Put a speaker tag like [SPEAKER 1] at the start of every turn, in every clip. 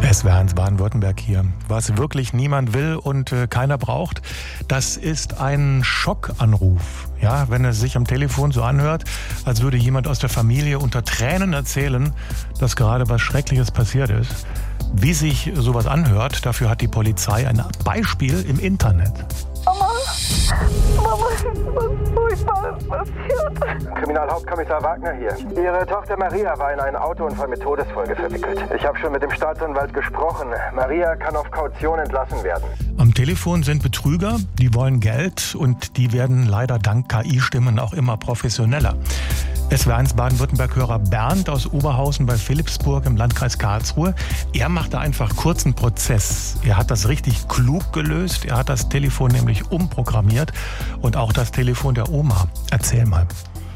[SPEAKER 1] SWR1 Baden-Württemberg hier. Was wirklich niemand will und keiner braucht, das ist ein Schockanruf. Ja, wenn es sich am Telefon so anhört, als würde jemand aus der Familie unter Tränen erzählen, dass gerade was Schreckliches passiert ist. Wie sich sowas anhört, dafür hat die Polizei ein Beispiel im Internet.
[SPEAKER 2] Mama, was Furchtbares passiert.
[SPEAKER 3] Kriminalhauptkommissar Wagner hier. Ihre Tochter Maria war in einen Autounfall mit Todesfolge verwickelt. Ich habe schon mit dem Staatsanwalt gesprochen. Maria kann auf Kaution entlassen werden.
[SPEAKER 1] Am Telefon sind Betrüger, die wollen Geld und die werden leider dank KI-Stimmen auch immer professioneller. SWR1 Baden-Württemberg-Hörer Bernd aus Oberhausen bei Philippsburg im Landkreis Karlsruhe. Er machte einfach kurzen Prozess. Er hat das richtig klug gelöst. Er hat das Telefon nämlich umprogrammiert und auch das Telefon der Oma. Erzähl mal.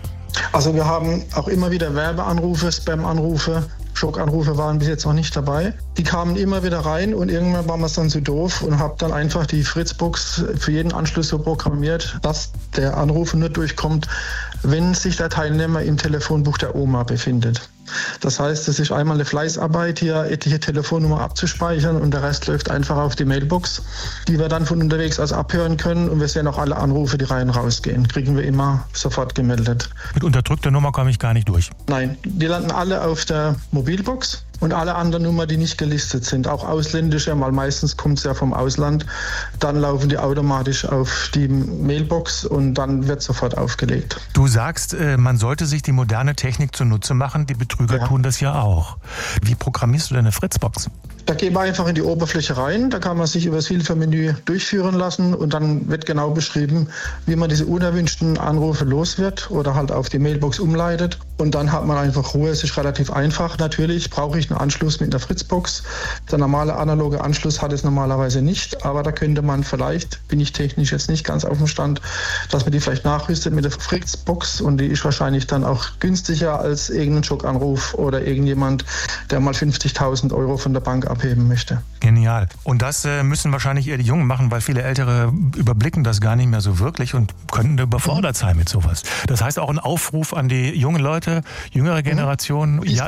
[SPEAKER 4] Also wir haben auch immer wieder Werbeanrufe, Spam-Anrufe. Schockanrufe waren bis jetzt noch nicht dabei. Die kamen immer wieder rein und irgendwann war man dann so doof und habe dann einfach die Fritzbox für jeden Anschluss so programmiert, dass der Anruf nur durchkommt, wenn sich der Teilnehmer im Telefonbuch der Oma befindet. Das heißt, es ist einmal eine Fleißarbeit, hier etliche Telefonnummer abzuspeichern und der Rest läuft einfach auf die Mailbox, die wir dann von unterwegs aus abhören können und wir sehen auch alle Anrufe, die rein und rausgehen. Kriegen wir immer sofort gemeldet.
[SPEAKER 1] Mit unterdrückter Nummer komme ich gar nicht durch.
[SPEAKER 4] Nein, die landen alle auf der Mobilbox. Und alle anderen Nummern, die nicht gelistet sind, auch ausländische, weil meistens kommt es ja vom Ausland, dann laufen die automatisch auf die Mailbox und dann wird sofort aufgelegt.
[SPEAKER 1] Du sagst, man sollte sich die moderne Technik zunutze machen, die Betrüger tun das ja auch. Wie programmierst du deine Fritzbox?
[SPEAKER 4] Da gehen wir einfach in die Oberfläche rein, da kann man sich über das Hilfemenü durchführen lassen und dann wird genau beschrieben, wie man diese unerwünschten Anrufe los wird oder halt auf die Mailbox umleitet. Und dann hat man einfach Ruhe, es ist relativ einfach. Natürlich brauche ich einen Anschluss mit einer Fritzbox. Der normale analoge Anschluss hat es normalerweise nicht, aber da könnte man vielleicht, bin ich technisch jetzt nicht ganz auf dem Stand, dass man die vielleicht nachrüstet mit der Fritzbox und die ist wahrscheinlich dann auch günstiger als irgendein Schockanruf oder irgendjemand, der mal 50.000 Euro von der Bank abheben möchte.
[SPEAKER 1] Genial. Und das müssen wahrscheinlich eher die Jungen machen, weil viele Ältere überblicken das gar nicht mehr so wirklich und könnten überfordert sein mit sowas. Das heißt auch ein Aufruf an die jungen Leute, jüngere Generationen,
[SPEAKER 4] die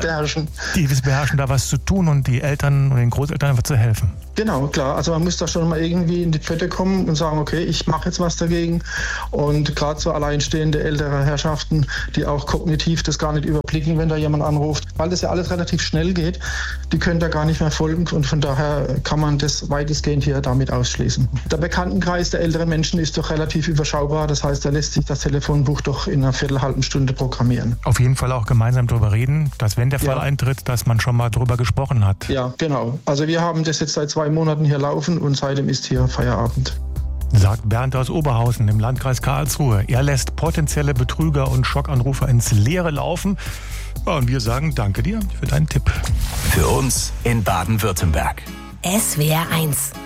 [SPEAKER 4] es
[SPEAKER 1] beherrschen, da was zu tun und die Eltern und den Großeltern einfach zu helfen.
[SPEAKER 4] Genau, klar. Also man muss da schon mal irgendwie in die Pötte kommen und sagen, okay, ich mache jetzt was dagegen. Und gerade so alleinstehende ältere Herrschaften, die auch kognitiv das gar nicht überblicken, wenn da jemand anruft, weil das ja alles relativ schnell geht, die können da gar nicht mehr folgen und von daher kann man das weitestgehend hier damit ausschließen. Der Bekanntenkreis der älteren Menschen ist doch relativ überschaubar, das heißt, da lässt sich das Telefonbuch doch in einer halben Stunde programmieren.
[SPEAKER 1] Auf jeden Fall auch gemeinsam darüber reden, dass wenn der Fall eintritt, dass man schon mal drüber gesprochen hat.
[SPEAKER 4] Ja, genau. Also wir haben das jetzt seit 2 Monaten hier laufen und seitdem ist hier Feierabend.
[SPEAKER 1] Sagt Bernd aus Oberhausen im Landkreis Karlsruhe. Er lässt potenzielle Betrüger und Schockanrufer ins Leere laufen. Ja, und wir sagen danke dir für deinen Tipp.
[SPEAKER 5] Für uns in Baden-Württemberg.
[SPEAKER 2] SWR1